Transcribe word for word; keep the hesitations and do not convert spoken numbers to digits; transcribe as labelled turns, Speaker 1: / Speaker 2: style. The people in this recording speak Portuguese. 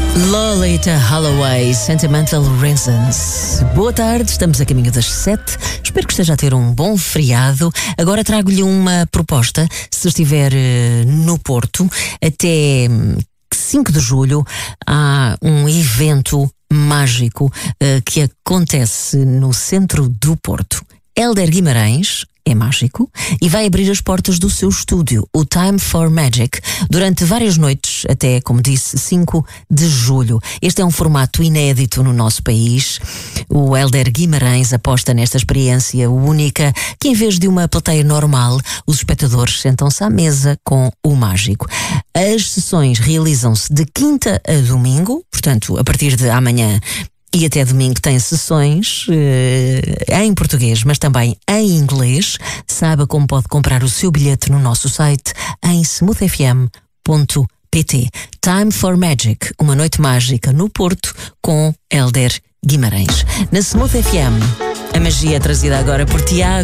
Speaker 1: Lolita Holloway, Sentimental Reasons. Boa tarde, estamos a caminho das sete. Espero que esteja a ter um bom feriado. Agora trago-lhe uma proposta. Se estiver uh, no Porto, até cinco de julho há um evento mágico uh, que acontece no centro do Porto. Hélder Guimarães é mágico e vai abrir as portas do seu estúdio, o Time for Magic, durante várias noites, até, como disse, cinco de julho. Este é um formato inédito no nosso país. O Hélder Guimarães aposta nesta experiência única que, em vez de uma plateia normal, os espectadores sentam-se à mesa com o mágico. As sessões realizam-se de quinta a domingo, portanto, a partir de amanhã e até domingo tem sessões uh, em português, mas também em inglês. Saiba como pode comprar o seu bilhete no nosso site em smooth f m ponto p t. Time for Magic, uma noite mágica no Porto com Hélder Guimarães. Na Smooth F M, a magia é trazida agora por Tiago.